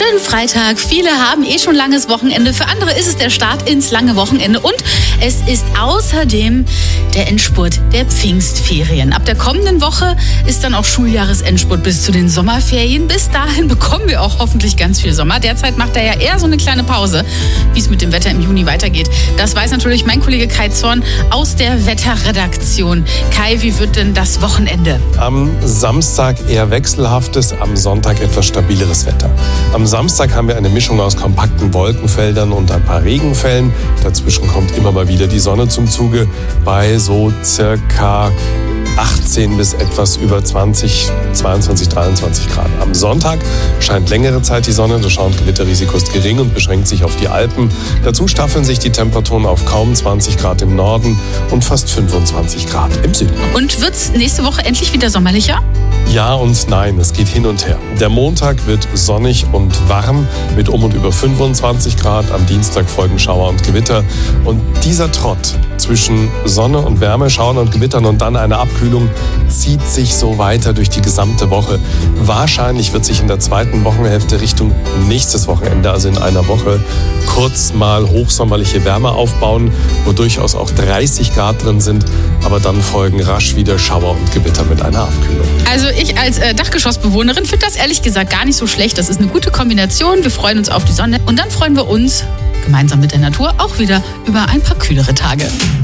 schönen Freitag. Viele haben schon langes Wochenende. Für andere ist es der Start ins lange Wochenende. Und es ist außerdem der Endspurt der Pfingstferien. Ab der kommenden Woche ist dann auch Schuljahresendspurt bis zu den Sommerferien. Bis dahin bekommen wir auch hoffentlich ganz viel Sommer. Derzeit macht er ja eher so eine kleine Pause. Wie es mit dem Wetter im Juni weitergeht, das weiß natürlich mein Kollege Kai Zorn aus der Wetterredaktion. Kai, wie wird denn das Wochenende? Am Samstag eher wechselhaftes, am Sonntag etwas stabileres Wetter. Am Samstag haben wir eine Mischung aus kompakten Wolkenfeldern und ein paar Regenfällen. Dazwischen kommt immer mal wieder die Sonne zum Zuge bei so circa 18 bis etwas über 20, 22, 23 Grad. Am Sonntag scheint längere Zeit die Sonne, das Schauer- und Gewitterrisiko ist gering und beschränkt sich auf die Alpen. Dazu staffeln sich die Temperaturen auf kaum 20 Grad im Norden und fast 25 Grad im Süden. Und wird's nächste Woche endlich wieder sommerlicher? Ja und nein, es geht hin und her. Der Montag wird sonnig und warm mit um und über 25 Grad. Am Dienstag folgen Schauer und Gewitter. Und dieser Trott zwischen Sonne und Wärme, Schauern und Gewittern und dann eine Abkühlung zieht sich so weiter durch die gesamte Woche. Wahrscheinlich wird sich in der zweiten Wochenhälfte Richtung nächstes Wochenende, also in einer Woche, kurz mal hochsommerliche Wärme aufbauen, wo durchaus auch 30 Grad drin sind. Aber dann folgen rasch wieder Schauer und Gewitter mit einer Abkühlung. Also ich als Dachgeschossbewohnerin finde das ehrlich gesagt gar nicht so schlecht. Das ist eine gute Kombination. Wir freuen uns auf die Sonne und dann freuen wir uns gemeinsam mit der Natur auch wieder über ein paar kühlere Tage.